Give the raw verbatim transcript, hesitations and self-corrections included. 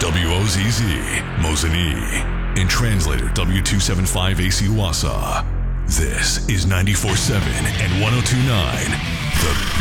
W O Z Z, Mosinee. And translator W two seventy-five A C Wassa. This is ninety-four point seven and one oh two point nine, The